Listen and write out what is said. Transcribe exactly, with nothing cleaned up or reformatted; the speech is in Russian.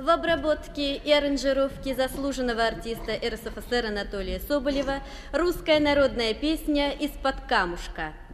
в обработке и аранжировке заслуженного артиста эр эс эф эс эр Анатолия Соболева русская народная песня «Из-под камушка».